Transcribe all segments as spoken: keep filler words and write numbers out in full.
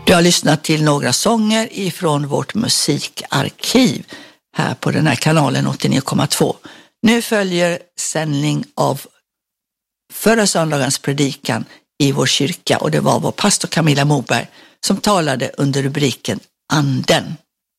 Du har lyssnat till några sånger ifrån vårt musikarkiv här på den här kanalen åttionio komma två. Nu följer sändning av förra söndagens predikan i vår kyrka, och det var vår pastor Camilla Moberg som talade under rubriken Anden.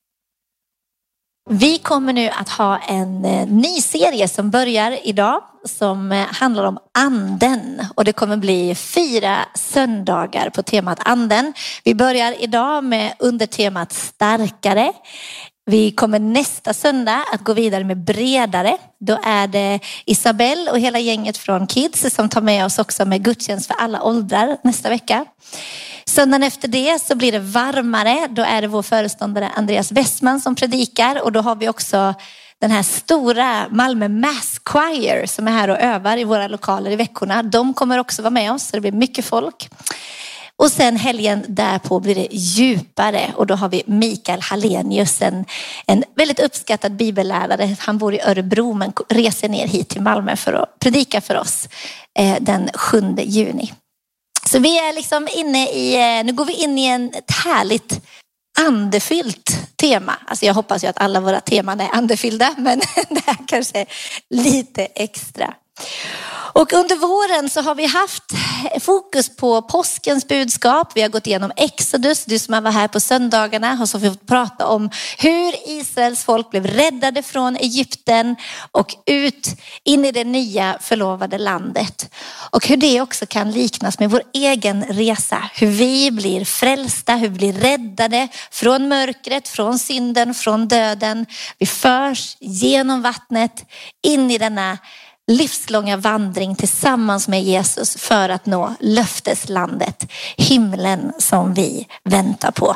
Vi kommer nu att ha en ny serie som börjar idag som handlar om anden, och det kommer bli fyra söndagar på temat anden. Vi börjar idag med undertemat starkare. Vi kommer nästa söndag att gå vidare med bredare. Då är det Isabelle och hela gänget från Kids som tar med oss också med gudstjänst för alla åldrar nästa vecka. Söndagen efter det så blir det varmare. Då är det vår föreståndare Andreas Westman som predikar, och då har vi också den här stora Malmö Mass Choir som är här och övar i våra lokaler i veckorna. De kommer också vara med oss, så det blir mycket folk. Och sen helgen därpå blir det djupare, och då har vi Mikael Hallenius, en, en väldigt uppskattad bibellärare. Han bor i Örebro men reser ner hit till Malmö för att predika för oss eh, den sjunde juni. Så vi är liksom inne i, nu går vi in i en, ett härligt andefyllt tema. Alltså jag hoppas ju att alla våra teman är andefyllda, men det här kanske är lite extra. Och under våren så har vi haft fokus på påskens budskap. Vi har gått igenom Exodus. Du som var här på söndagarna har så fått prata om hur Israels folk blev räddade från Egypten och ut in i det nya förlovade landet. Och hur det också kan liknas med vår egen resa. Hur vi blir frälsta, hur vi blir räddade från mörkret, från synden, från döden. Vi förs genom vattnet in i denna livslånga vandring tillsammans med Jesus för att nå löfteslandet, himlen som vi väntar på.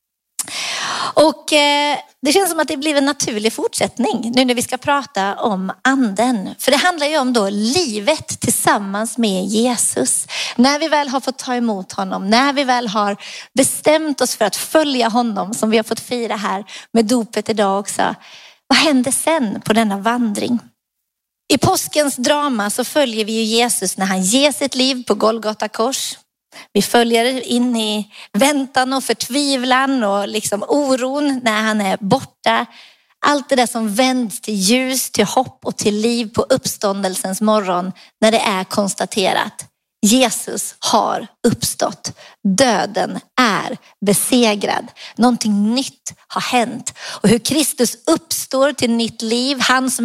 Och eh, det känns som att det blir en naturlig fortsättning nu när vi ska prata om anden. För det handlar ju om då livet tillsammans med Jesus. När vi väl har fått ta emot honom, när vi väl har bestämt oss för att följa honom, som vi har fått fira här med dopet idag också. Vad händer sen på denna vandring? I påskens drama så följer vi ju Jesus när han ger sitt liv på Golgata kors. Vi följer in i väntan och förtvivlan och liksom oron när han är borta. Allt det där som vänds till ljus, till hopp och till liv på uppståndelsens morgon när det är konstaterat. Jesus har uppstått. Döden är besegrad. Någonting nytt har hänt. Och hur Kristus uppstår till nytt liv. Han som